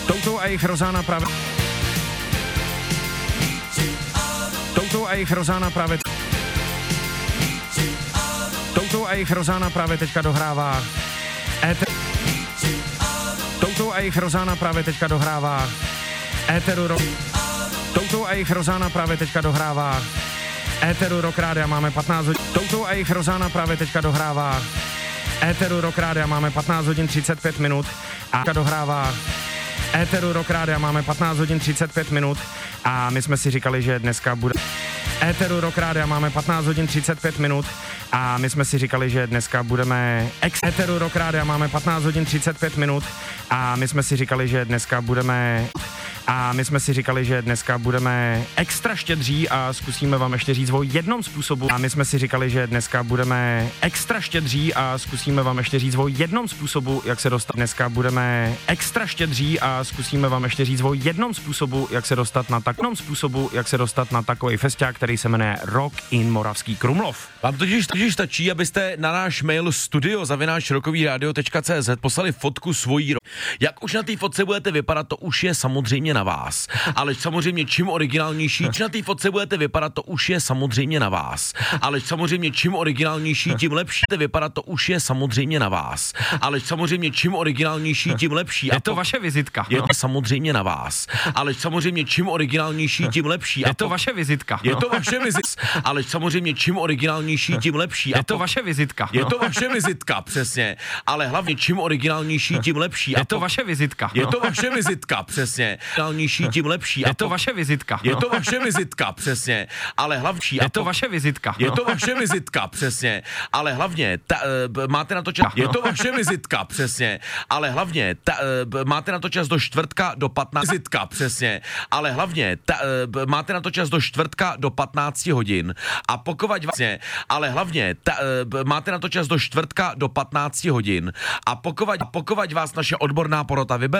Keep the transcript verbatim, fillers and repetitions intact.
Toutou a jejich Rozána právě... Toutou a jejich Rozána právě... Toutou a jejich Rozána právě teďka dohrává... Éter... Toutou a jejich Rozána právě teďka dohrává... Éteru ro... Toutou a jejich Rozána právě teďka dohrává... Éteru Rock Rádia máme patnáct hodin... Toutou a jejich Rozána právě teďka dohrává... Éteru Rock Rádia máme patnáct hodin třicet pět minut a dohrává... Éteru Rock Rádia máme patnáct hodin třicet pět minut a my jsme si říkali, že dneska bude... Éteru Rock Rádia máme patnáct hodin třicet pět minut a my jsme si říkali, že dneska budeme... Ex... Éteru Rock Rádia máme patnáct hodin třicet pět minut a my jsme si říkali, že dneska budeme... A my jsme si říkali, že dneska budeme extra štědří a zkusíme vám ještě říct o jednom způsobu. A my jsme si říkali, že dneska budeme extra štědří a zkusíme vám ještě říct o jednom způsobu, jak se dostat. Dneska budeme extra štědří a zkusíme vám ještě říct o jednom způsobu, jak se dostat na takovém způsobu, jak se dostat na takový festiák, který se jmenuje Rock in Moravský Krumlov. Vám totiž, totiž stačí, abyste na náš mail studio zavináč rockový radio tečka cé zet poslali fotku svojí. Jak už na té fotce budete vypadat, to už je samozřejmě na vás. Ale samozřejmě čím originálnější, čím na té fotce budete vypadat, to už je samozřejmě na vás. Ale samozřejmě čím originálnější, tím lepší. Vypadat, to už je samozřejmě na vás. Ale samozřejmě čím originálnější, tím lepší. Je to vaše vizitka. Je to samozřejmě na vás. Ale samozřejmě čím originálnější, tím lepší. Je to vaše vizitka. Je to vaše vizitka. Ale samozřejmě čím originálnější, tím lepší. Je to vaše vizitka. Je to vaše vizitka, přesně. Ale hlavně čím originálnější, tím lepší. Je to vaše vizitka. Je to vaše vizitka, přesně. Originálnější, tím lepší. Je to vaše vizitka. Je to vaše vizitka, přesně. Ale hlavně Je to vaše vizitka. Je to vaše vizitka, přesně. Ale hlavně ta, uh, máte na to čas. Je to vaše vizitka, přesně. Ale hlavně ta, uh, máte na to čas do čtvrtka do patnácti. Vizitka, přesně. Ale hlavně ta, uh, máte na to čas do čtvrtka do patnácti hodin. A pokud vlastně, ale hlavně ta, uh, máte na to čas do čtvrtka do patnácti hodin. A pokud, pokud vás naše odborná porota vybere,